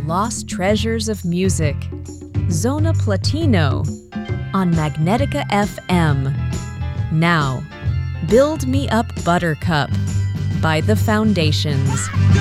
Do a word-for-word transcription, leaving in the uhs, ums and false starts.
lost treasures of music. Zona Platino on Magnetica F M. Now, Build Me Up Buttercup by The Foundations.